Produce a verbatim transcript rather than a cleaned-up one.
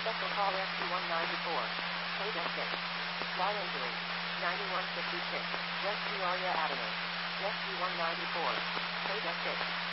Special call S P one ninety-four. Page six. Fly injury. ninety-one fifty-six. West Peoria Avenue. S P one ninety-four. Page six.